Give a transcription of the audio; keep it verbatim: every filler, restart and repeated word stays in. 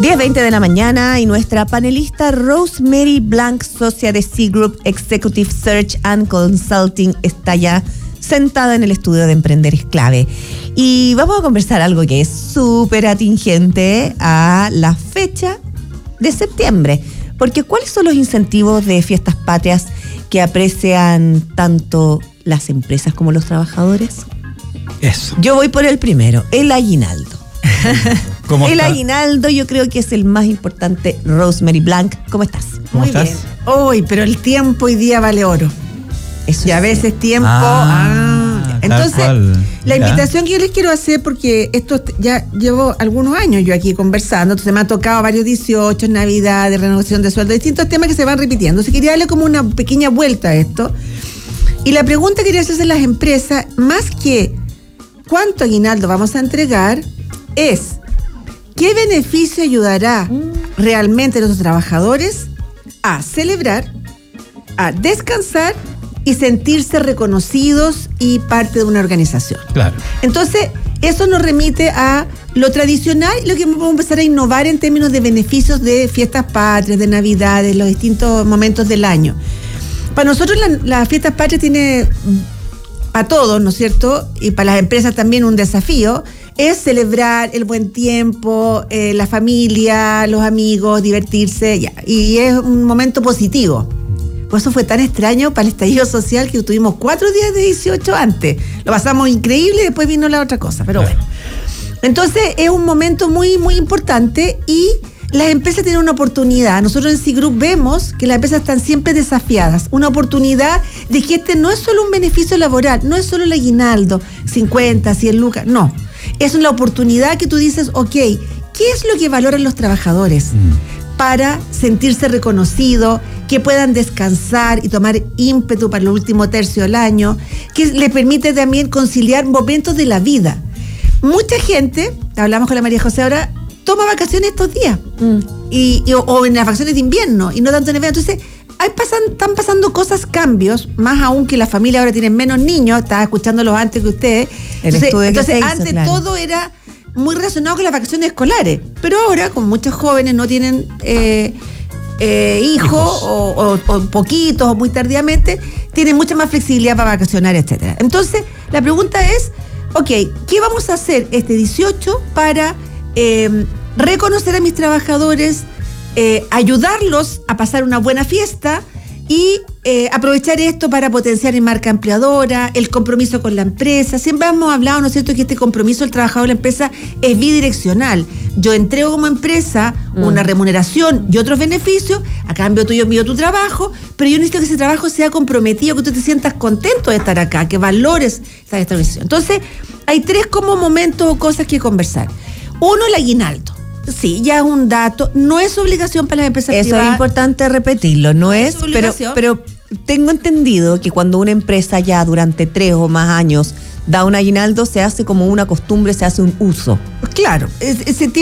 diez veinte de la mañana y nuestra panelista Rosemary Blanc, socia de C Group Executive Search and Consulting, está ya sentada en el estudio de Emprender es Clave. Y vamos a conversar algo que es súper atingente a la fecha de septiembre. Porque ¿cuáles son los incentivos de fiestas patrias que aprecian tanto las empresas como los trabajadores? Eso. Yo voy por el primero, el aguinaldo. ¿Cómo el está? aguinaldo yo creo que es el más importante. Rosemary Blanc, ¿cómo estás? ¿Cómo Muy estás? bien. Uy, pero el tiempo hoy día vale oro. Eso Y a sí. veces tiempo... Ah, ah. tal Entonces, cual. la Ya. invitación que yo les quiero hacer, porque esto ya llevo algunos años yo aquí conversando, entonces me ha tocado varios dieciocho, Navidad, de renovación de sueldo, distintos temas que se van repitiendo. Entonces quería darle como una pequeña vuelta a esto. Y la pregunta que quería hacerse a las empresas, más que cuánto aguinaldo vamos a entregar, es ¿qué beneficio ayudará realmente a nuestros trabajadores a celebrar, a descansar y sentirse reconocidos y parte de una organización? Claro. Entonces, eso nos remite a lo tradicional y lo que vamos a empezar a innovar en términos de beneficios de fiestas patrias, de Navidades, los distintos momentos del año. Para nosotros la, la fiestas patrias tiene, para todos, ¿no es cierto? Y para las empresas también un desafío, es celebrar el buen tiempo, eh, la familia, los amigos, divertirse, ya. Y es un momento positivo. Por eso fue tan extraño para el estallido social que tuvimos cuatro días de dieciocho antes. Lo pasamos increíble y después vino la otra cosa, pero bueno. Entonces es un momento muy, muy importante y las empresas tienen una oportunidad. Nosotros en C Group vemos que las empresas están siempre desafiadas. Una oportunidad de que este no es solo un beneficio laboral, no es solo el aguinaldo, cincuenta, cien lucas, no. Es una oportunidad que tú dices, ok, ¿qué es lo que valoran los trabajadores? Mm. Para sentirse reconocidos, que puedan descansar y tomar ímpetu para el último tercio del año, que les permite también conciliar momentos de la vida. Mucha gente, hablamos con la María José ahora, toma vacaciones estos días, mm. y, y, o, o en las vacaciones de invierno, y no tanto en el verano. Entonces, hay pasan, están pasando cosas, cambios, más aún que las familias ahora tienen menos niños, estaba escuchándolos antes que ustedes. El Entonces, estudio que entonces se hizo, antes claro. todo era muy relacionado con las vacaciones escolares, pero ahora, como muchos jóvenes no tienen eh, eh, hijos, Hijos. O, o, o poquitos o muy tardíamente, tienen mucha más flexibilidad para vacacionar, etcétera. Entonces, la pregunta es, ok, ¿qué vamos a hacer este dieciocho para eh, reconocer a mis trabajadores, eh, ayudarlos a pasar una buena fiesta y eh, aprovechar esto para potenciar mi marca empleadora, el compromiso con la empresa? Siempre hemos hablado, ¿no es cierto?, que este compromiso del trabajador de la empresa es bidireccional. Yo entrego como empresa mm. una remuneración y otros beneficios, a cambio tuyo mío tu trabajo, pero yo necesito que ese trabajo sea comprometido, que tú te sientas contento de estar acá, que valores esta organización. Entonces, hay tres como momentos o cosas que conversar. Uno, el aguinaldo. Sí, ya es un dato, no es obligación para las empresas Eso privadas. es importante repetirlo, no es, es pero, obligación. pero tengo entendido que cuando una empresa ya durante tres o más años da un aguinaldo, se hace como una costumbre, se hace un uso. Claro, ese